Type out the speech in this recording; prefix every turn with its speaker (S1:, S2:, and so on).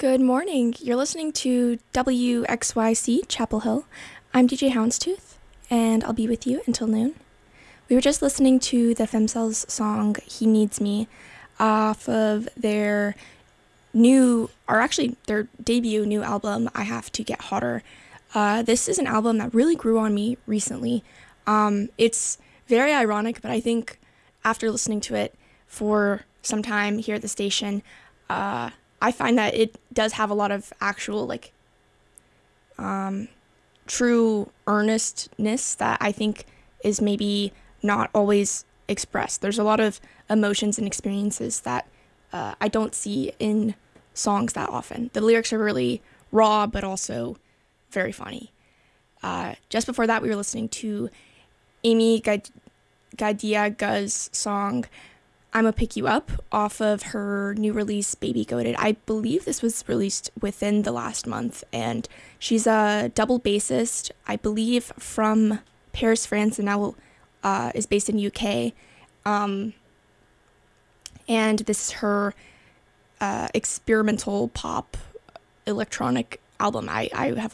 S1: Good morning. You're listening to WXYC Chapel Hill. I'm DJ Houndstooth, and I'll be with you until noon. We were just listening to the Femcells song He Needs Me off of their their debut new album, I Have to Get Hotter. This is an album that really grew on me recently. It's very ironic, but I think after listening to it for some time here at the station, I find that it does have a lot of actual, true earnestness that I think is maybe not always expressed. There's a lot of emotions and experiences that I don't see in songs that often. The lyrics are really raw, but also very funny. Just before that, we were listening to Amy Gadiaga's song I'ma Pick You Up off of her new release, Baby Goated. I believe this was released within the last month, and she's a double bassist, I believe from Paris, France, and now is based in UK. And this is her experimental pop electronic album. I have